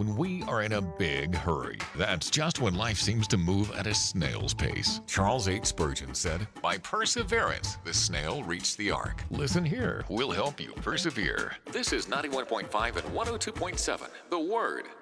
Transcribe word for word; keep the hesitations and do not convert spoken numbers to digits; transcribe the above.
when we are in a big hurry. That's just when life seems to move at a snail's pace. Charles H. Spurgeon said, "By perseverance, the snail reached the ark." Listen here. We'll help you persevere. This is ninety-one point five and one oh two point seven, The Word.